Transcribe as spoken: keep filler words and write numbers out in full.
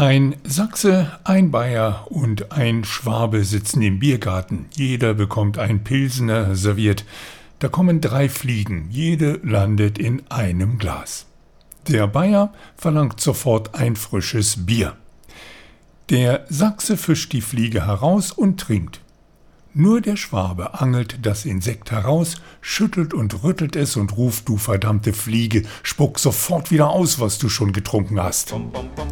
Ein Sachse, ein Bayer und ein Schwabe sitzen im Biergarten. Jeder bekommt ein Pilsener serviert. Da kommen drei Fliegen, jede landet in einem Glas. Der Bayer verlangt sofort ein frisches Bier. Der Sachse fischt die Fliege heraus und trinkt. Nur der Schwabe angelt das Insekt heraus, schüttelt und rüttelt es und ruft: Du verdammte Fliege, spuck sofort wieder aus, was du schon getrunken hast.